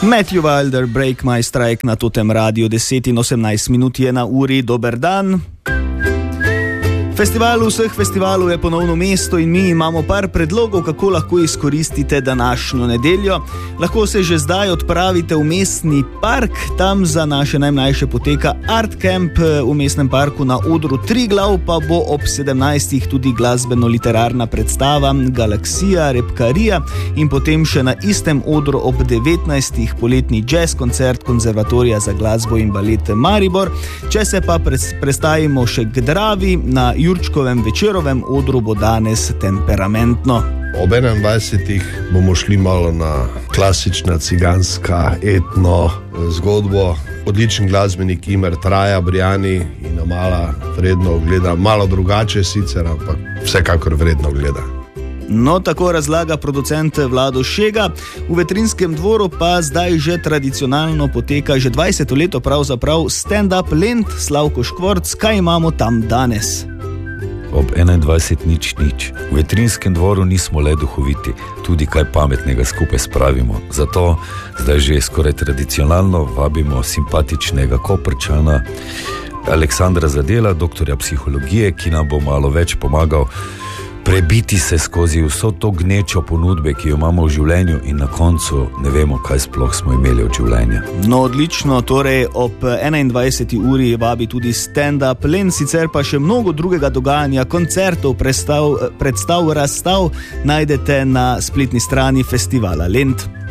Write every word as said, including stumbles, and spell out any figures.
Matthew Wilder, Break My Strike na Totem Radio, deset in osemnajst minut je na uri. Dober dan. Festival vseh festivalov je ponovno mesto in mi imamo par predlogov, kako lahko izkoristite današnjo nedeljo. Lahko se že zdaj odpravite v mestni park, tam za naše najmlajše poteka Art Camp v mestnem parku na odru Triglav, pa bo ob sedemnajstih tudi glasbeno-literarna predstava Galaksija, Repkarija in potem še na istem odru ob devetnajstih poletni jazz koncert Konzervatorija za glasbo in balet Maribor. Če se pa prestavimo še k Dravi, na Jurčkovem večerovem odru bo danes temperamentno. Ob enaindvajsetih bomo šli malo na klasična ciganska etno zgodbo. Odličen glasbenik Imer Traja, Brijani in mala vredno ogleda. Malo drugače sicer, ampak vsekakor vredno gleda. No, tako razlaga producent Vlado Šega. V Vetrinskem dvoru pa zdaj že tradicionalno poteka že dvajseto leto pravzaprav stand-up Lent. Slavko Škvorc, kaj imamo tam danes? Ob enaindvajset nič nič. V Vetrinskem dvoru nismo le duhoviti, tudi kaj pametnega skupaj spravimo. Zato zdaj že skoraj tradicionalno vabimo simpatičnega Koprčana Aleksandra Zadela, doktorja psihologije, ki nam bo malo več pomagal prebiti se skozi vso to gnečo ponudbe, ki jo imamo v življenju in na koncu ne vemo, kaj sploh smo imeli od življenja. No, odlično, torej ob enaindvajseti uri vabi tudi stand-up Lent, sicer pa še mnogo drugega dogajanja, koncertov, predstav, predstav, razstav najdete na spletni strani festivala Lent.